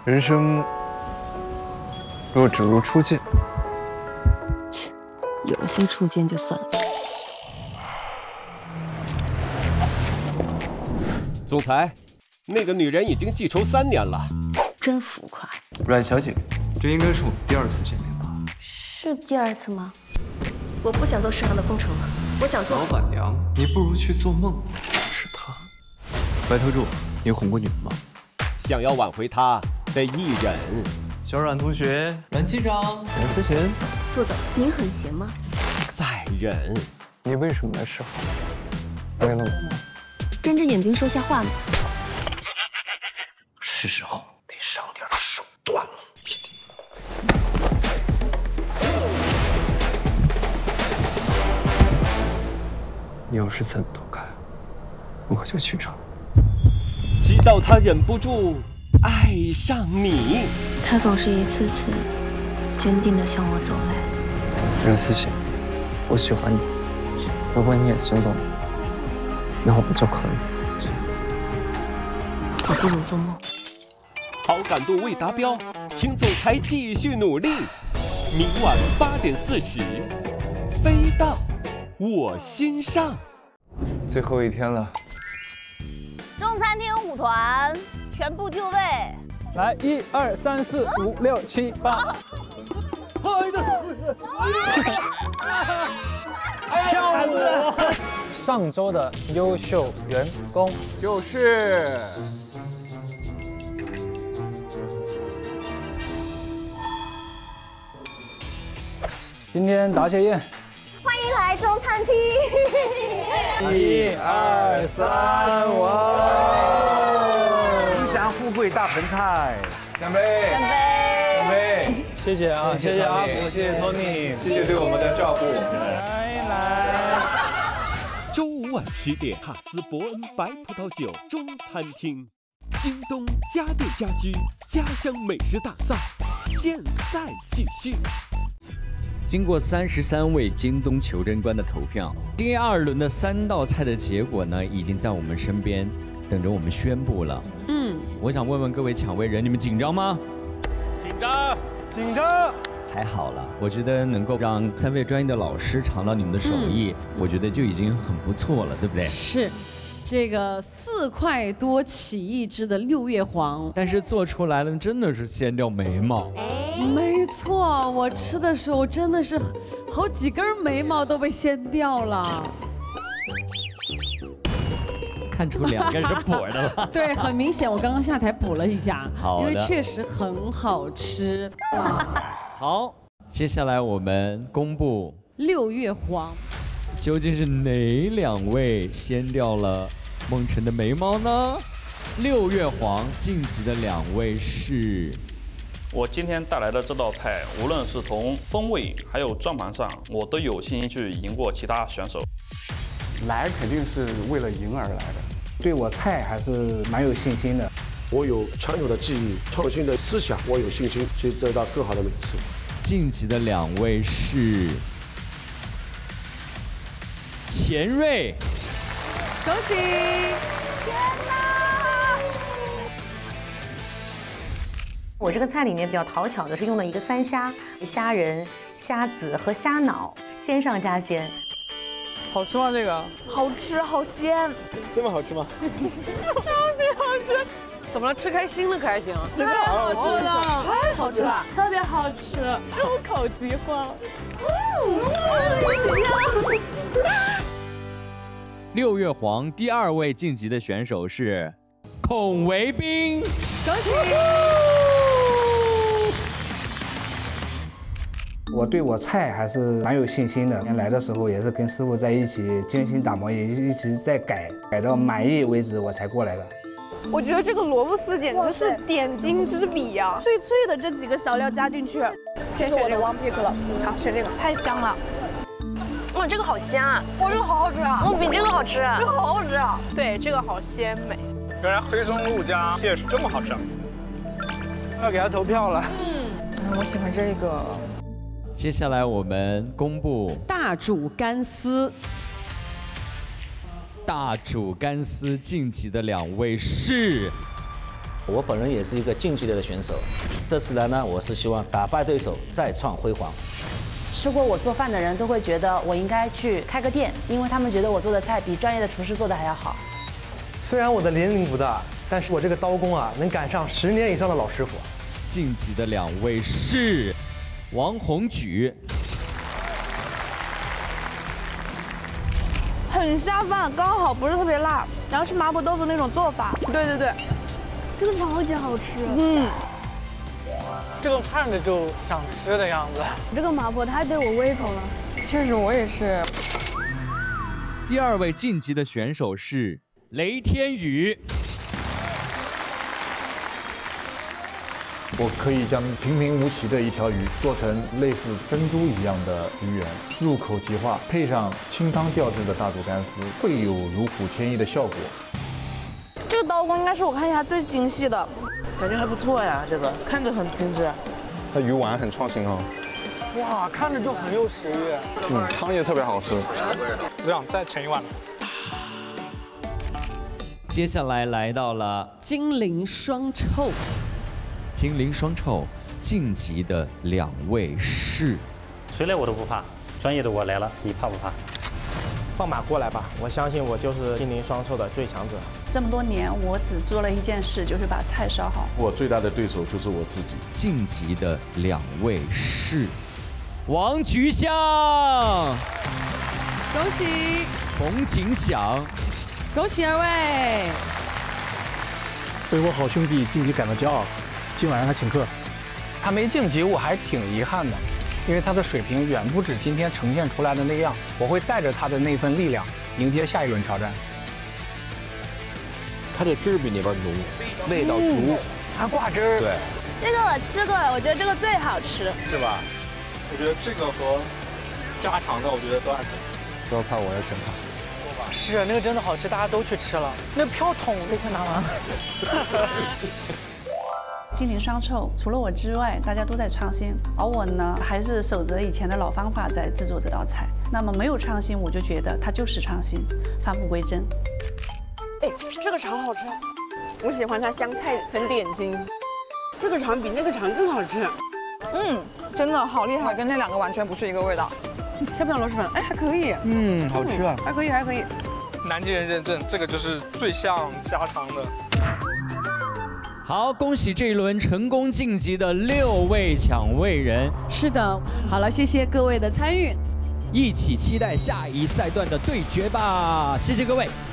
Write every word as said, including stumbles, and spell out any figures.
人生若只如初见。 切，有些初见就算了。 总裁，那个女人已经记仇三年了， 真浮夸。 阮小姐，这应该是我们第二次见面吧？ 是第二次吗？我不想做市场的工程了，我想做老板娘，你不如去做梦。是她，白头柱，你哄过女人吗？ 想要挽回她，得一忍。 小阮同学，阮机长，阮思贤， 副总，您很闲吗？ 再忍。 你为什么来示好？为了我吗？ 睁着眼睛说瞎话吗？ 是时候得上点手段了。你要是再不躲开，我就去找。 直到他忍不住爱上你。 他总是一次次坚定地向我走来。 任思贤，我喜欢你，如果你也心动了，那我们就可以。 我不如做梦。 好感度未达标，请总裁继续努力。明晚八点四十，飞到我心上。 最后一天了。 中餐厅舞团全部就位， 来，一二三四五六七八，跳舞。上周的优秀员工就是今天答谢宴。 欢迎来中餐厅。 一二三，哇！ 吉祥富贵大盆菜，干杯！ 干杯！ 干杯！ 谢谢啊，谢谢阿福，谢谢 Tony， 谢谢对我们的照顾。 来来。 周五晚十点，哈斯伯恩白葡萄酒中餐厅，京东家电家居家乡美食大赛现在继续。 经过三十三位京东求真官的投票，第二轮的三道菜的结果呢，已经在我们身边等着我们宣布了。嗯，我想问问各位抢位人，你们紧张吗？ 紧张，紧张。 还好了，我觉得能够让三位专业的老师尝到你们的手艺，嗯、我觉得就已经很不错了，对不对？ 是。这个四块多起一只的六月黄， 但是做出来了真的是掀掉眉毛。 没错，我吃的时候真的是好几根眉毛都被掀掉了。 看出两个是补的了。 对，很明显，我刚刚下台补了一下， 好的， 因为确实很好吃。 好，接下来我们公布六月黄。 究竟是哪两位掀掉了梦辰的眉毛呢？六月黄晋级的两位是， 我今天带来的这道菜，无论是从风味还有转盘上，我都有信心去赢过其他选手。 来肯定是为了赢而来的，对我菜还是蛮有信心的。 我有传统的技艺、创新的思想，我有信心去得到更好的名次。 晋级的两位是钱瑞， 恭喜！ 天哪！ 我这个菜里面比较讨巧的是用了一个三虾，虾仁、虾子和虾脑，鲜上加鲜。 好吃吗？这个好吃，好鲜。 这么好吃吗？ 超级好吃。 怎么了？吃开心了可还行？ 太好吃了，太好吃了，特别好吃， 烧烤计划。 嗯，一起跳。 六月黄第二位晋级的选手是孔维斌， 恭喜！ 我对我菜还是蛮有信心的。来的时候也是跟师傅在一起精心打磨，也一直在改，改到满意为止我才过来的。 我觉得这个萝卜丝简直是点睛之笔呀、啊！脆脆的这几个小料加进去，先选我的 one pick 了。好，选这个，太香了。 哇，这个好香啊！ 哇，这个好好吃啊！ 哇，比这个好吃， 这个好好吃啊！对，这个好鲜美。 原来黑松露加蟹是这么好吃啊！要给他投票了。 嗯，我喜欢这个。 接下来我们公布大煮干丝。 大煮干丝晋级的两位是我本人也是一个竞技类的选手，这次来呢，我是希望打败对手，再创辉煌。 吃过我做饭的人都会觉得我应该去开个店，因为他们觉得我做的菜比专业的厨师做的还要好。 虽然我的年龄不大，但是我这个刀工啊，能赶上十年以上的老师傅。 晋级的两位是王宏举。 很下饭，刚好不是特别辣，然后是麻婆豆腐那种做法。对对对， 这个超级好吃。 嗯， 这个看着就想吃的样子。 这个麻婆太对我胃口了。 确实，我也是。 第二位晋级的选手是雷天宇。 我可以将平平无奇的一条鱼做成类似珍珠一样的鱼圆，入口即化，配上清汤调制的大煮干丝，会有如虎添翼的效果。 这个刀工应该是我看起来最精细的， 感觉还不错呀，这个看着很精致。 它鱼丸很创新哦。 哇，看着就很有食欲。 嗯，汤也特别好吃。 这样再盛一碗。 接下来来到了金陵双臭。 金陵双臭晋级的两位是， 谁来我都不怕，专业的我来了，你怕不怕？ 放马过来吧，我相信我就是金陵双臭的最强者。 这么多年，我只做了一件事，就是把菜烧好。 我最大的对手就是我自己。 晋级的两位是王菊香， 恭喜！ 冯景祥， 恭喜二位！ 为我好兄弟晋级感到骄傲。今晚让他请客， 他没晋级，我还挺遗憾的，因为他的水平远不止今天呈现出来的那样。我会带着他的那份力量迎接下一轮挑战。 它的汁儿比那边浓，味道足， 还挂汁儿。 对， 这个我吃过，我觉得这个最好吃， 是吧？我觉得这个和家常的，我觉得都还可以。 这道菜我要选它。 是那个真的好吃，大家都去吃了。那票筒都快拿完了。 金陵双臭，除了我之外，大家都在创新，而我呢，还是守着以前的老方法在制作这道菜。那么没有创新，我就觉得它就是创新，返璞归真。 哎，这个肠好吃，我喜欢它香菜很点睛。这个肠比那个肠更好吃。 嗯，真的好厉害，跟那两个完全不是一个味道。 想不想螺蛳粉？哎，还可以。 嗯，好吃啊， 还可以，还可以。 南京人认证，这个就是最像家常的。 好，恭喜这一轮成功晋级的六位抢位人。 是的，好了，谢谢各位的参与， 一起期待下一赛段的对决吧！谢谢各位。